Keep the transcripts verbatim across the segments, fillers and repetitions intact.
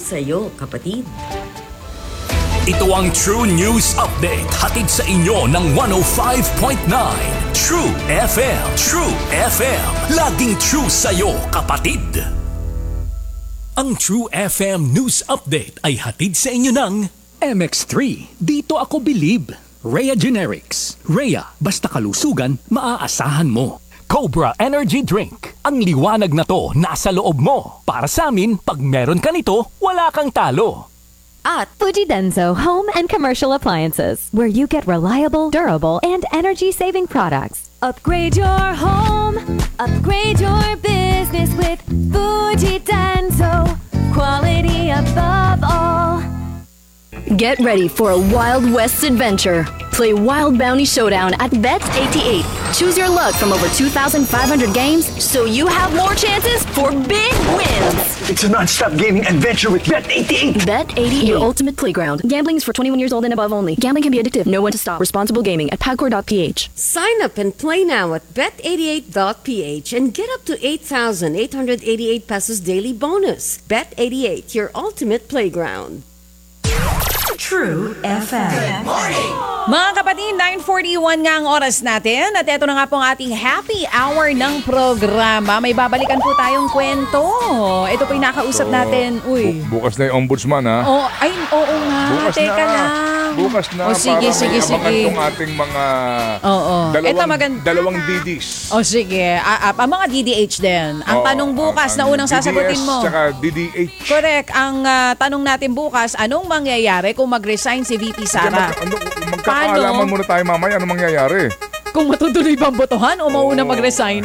sa'yo, kapatid. Ito ang True News Update, hatid sa inyo ng one oh five point nine True F M. True F M, laging true sa'yo, kapatid. Ang True F M News Update ay hatid sa inyo ng M X three, dito ako believe. Rhea Generics. Rhea, basta kalusugan, maaasahan mo. Cobra Energy Drink. Ang liwanag na to nasa loob mo. Para sa amin, pag meron ka nito, wala kang talo. At Fuji Denso Home and Commercial Appliances, where you get reliable, durable, and energy-saving products. Upgrade your home, upgrade your business with Fuji Denso. Quality above all. Get ready for a Wild West adventure. Play Wild Bounty Showdown at Bet eighty-eight. Choose your luck from over two thousand five hundred games so you have more chances for big wins. It's a non-stop gaming adventure with Bet eighty-eight. Bet eighty-eight, your ultimate playground. Gambling is for twenty-one years old and above only. Gambling can be addictive. Know when to stop. Responsible gaming at pagcor dot p h. Sign up and play now at bet eighty-eight dot p h and get up to eight thousand eight hundred eighty-eight pesos daily bonus. Bet eighty-eight, your ultimate playground. True F M. Mga kapatid, nine forty-one nga ang oras natin at ito na nga po ang ating happy hour ng programa. May babalikan po tayong kwento. Ito po yung nakausap natin. Uy. Bu- bukas na yung ombudsman, ha? Oh, ay, oo nga. Bukas Teka na. lang. Bukas na. O, sige, para sige, may sige. abangan tong ating mga Oo. dalawang, Ito magand- dalawang D Ds. O sige, ah, ah, ang mga D D H din. Ang Oo, tanong bukas ang- na unang ang D D S sasagutin mo. Tsaka D D H. Correct. Ang ah, tanong natin bukas, anong mangyayari kung mag-resign si V P Sara? Mag, ano, magkakaalaman muna tayo mamaya ano mangyayari. Kung matutuloy ba ang botohan o mauna mag-resign?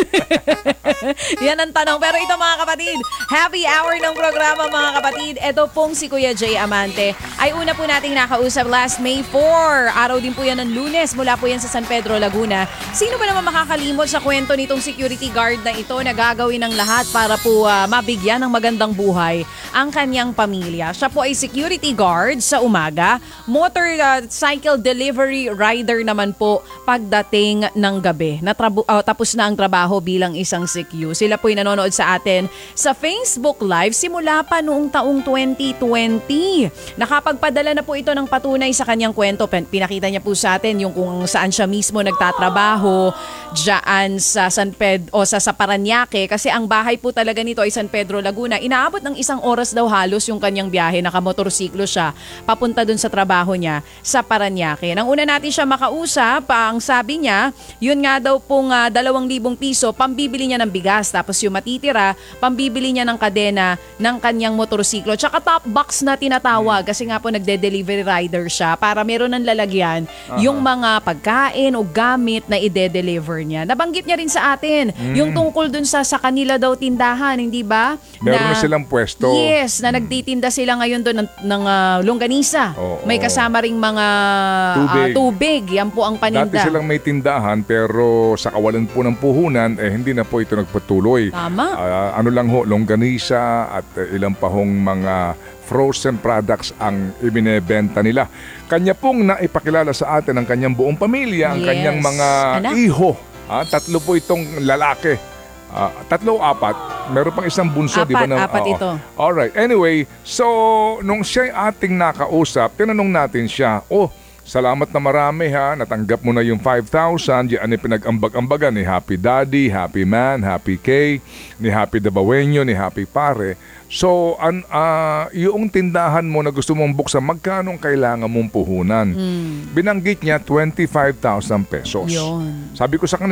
Yan ang tanong. Pero ito mga kapatid, happy hour ng programa mga kapatid. Ito pong si Kuya Jay Amante ay una po nating nakausap last May fourth. Araw din po yan ng Lunes. Mula po yan sa San Pedro, Laguna. Sino ba naman makakalimot sa kwento nitong security guard na ito na gagawin ng lahat para po uh, mabigyan ng magandang buhay ang kanyang pamilya? Siya po ay security guard sa umaga. Motorcycle delivery rider naman po pagdating ng gabi. Natrabu- uh, tapos na ang trabaho bilang isang C Q. Sila po'y nanonood sa atin sa Facebook Live simula pa noong taong twenty twenty. Nakapagpadala na po ito ng patunay sa kanyang kwento. Pinakita niya po sa atin yung kung saan siya mismo nagtatrabaho dyan sa San Pedro o sa, sa Parañaque kasi ang bahay po talaga nito ay San Pedro, Laguna. Inaabot ng isang oras daw halos yung kanyang biyahe. Nakamotorsiklo siya papunta dun sa trabaho niya sa Parañaque. Nang una natin siya makausap, ang sabi niya, yun nga daw pong uh, dalawang libong piso pambibili niya ng bigas. Tapos yung matitira, pambibili niya ng kadena ng kanyang motorsiklo. Tsaka top box na tinatawag kasi nga po nagde-delivery rider siya para meron ng lalagyan uh-huh. yung mga pagkain o gamit na ide-deliver niya. Nabanggit niya rin sa atin mm. yung tungkol dun sa sa kanila daw tindahan, hindi ba? Meron na, na silang pwesto. Yes, na nagtitinda sila ngayon doon ng, ng uh, longganisa. Oh, may kasama ring mga tubig. Uh, tubig. Yan po ang paninda. Dati silang may tindahan pero sa kawalan po ng puhunan, eh hindi na po ito nagpatuloy. Tama. Uh, ano lang ho, longganisa at uh, ilang pa hong mga frozen products ang ibinebenta nila. Kanya pong naipakilala sa atin ang kanyang buong pamilya, ang yes. kanyang mga Anak. iho. Ah, tatlo po itong lalaki. Uh, tatlo o apat. Meron pang isang bunso, apat, di ba? Na, apat oo. ito. Alright. Anyway, so nung siya ating nakausap, tinanong natin siya, oh, salamat na marami ha, natanggap mo na yung five thousand, yan ay pinag-ambag-ambagan ni Happy Daddy, Happy Man, Happy K, ni Happy Dabawenyo, ni Happy Pare. So, an, uh, yung tindahan mo na gusto mong buksan, magkano kailangan mong puhunan? Mm. Binanggit niya twenty-five thousand pesos. Yun. Sabi ko sa kanila,